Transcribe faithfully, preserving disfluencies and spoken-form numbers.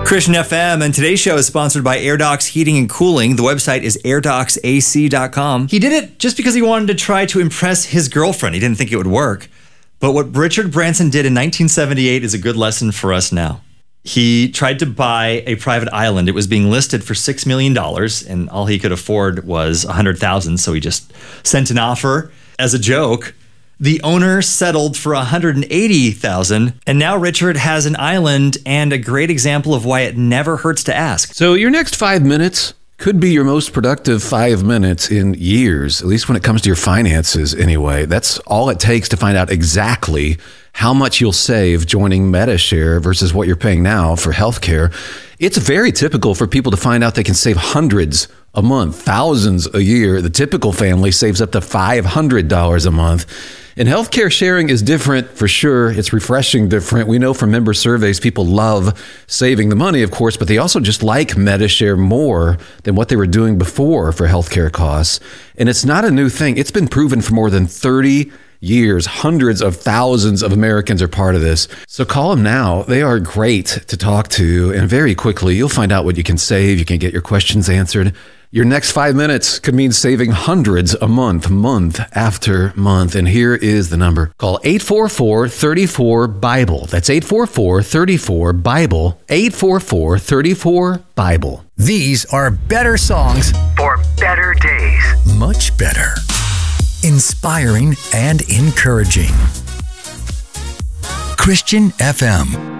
Christian F M, and today's show is sponsored by AirDocs Heating and Cooling. The website is air docs a c dot com. He did it just because he wanted to try to impress his girlfriend. He didn't think it would work. But what Richard Branson did in nineteen seventy-eight is a good lesson for us now. He tried to buy a private island. It was being listed for six million dollars, and all he could afford was one hundred thousand dollars, so he just sent an offer as a joke. The owner settled for one hundred eighty thousand dollars, and now Richard has an island and a great example of why it never hurts to ask. So your next five minutes could be your most productive five minutes in years, at least when it comes to your finances anyway. That's all it takes to find out exactly how much you'll save joining Medi-Share versus what you're paying now for healthcare. It's very typical for people to find out they can save hundreds a month, thousands a year. The typical family saves up to five hundred dollars a month. And healthcare sharing is different for sure. It's refreshing different. We know from member surveys, people love saving the money, of course, but they also just like Medi-Share more than what they were doing before for healthcare costs. And it's not a new thing. It's been proven for more than thirty years. Hundreds of thousands of Americans are part of this. So call them now. They are great to talk to. And very quickly, you'll find out what you can save. You can get your questions answered. Your next five minutes could mean saving hundreds a month, month after month. And here is the number. Call eight four four, three four, BIBLE. That's eight four four, three four, BIBLE. eight four four, three four, BIBLE. These are better songs for better days. Much better. Inspiring and encouraging. Christian F M.